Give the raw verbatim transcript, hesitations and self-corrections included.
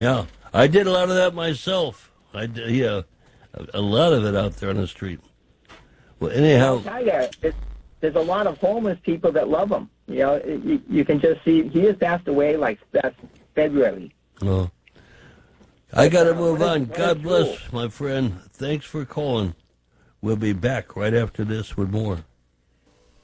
Yeah, I did a lot of that myself. I did, yeah, a, a lot of it out there on the street. Well, anyhow, I'll tell you, it's, there's a lot of homeless people that love him. You know, you, you can just see he has passed away like that's February. well, I got to uh, move what is- on. what God is bless, cool? my friend. Thanks for calling. We'll be back right after this with more.